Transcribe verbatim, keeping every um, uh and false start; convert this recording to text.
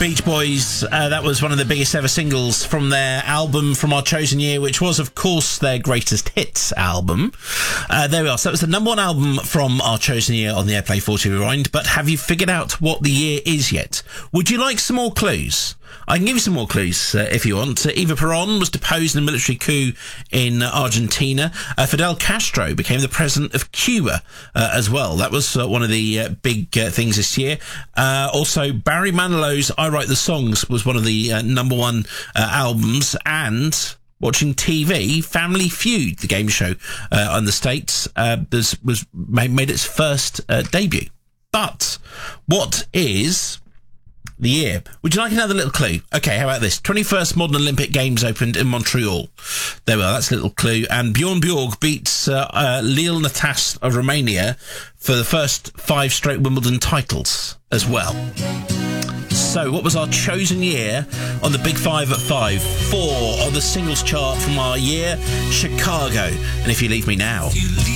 Beach Boys. Uh, that was one of the biggest ever singles from their album From Our Chosen Year, which was, of course, their greatest hits album. Uh, there we are. So it was the number one album from Our Chosen Year on the Airplay forty Rewind. But have you figured out what the year is yet? Would you like some more clues? I can give you some more clues uh, if you want. Uh, Eva Perón was deposed in a military coup in uh, Argentina. Uh, Fidel Castro became the president of Cuba uh, as well. That was uh, one of the uh, big uh, things this year. Uh, also, Barry Manilow's I Write the Songs was one of the uh, number one uh, albums. And watching T V, Family Feud, the game show uh, in the States, uh, was, was made, made its first uh, debut. But what is the year? Would you like another little clue? Okay, how about this? twenty-first Modern Olympic Games opened in Montreal. There we are, that's a little clue. And Bjorn Borg beats uh, uh, Lil Natas of Romania for the first five straight Wimbledon titles as well. So, what was our chosen year on the Big Five at five? Four on the singles chart from our year, Chicago. And If You Leave Me Now.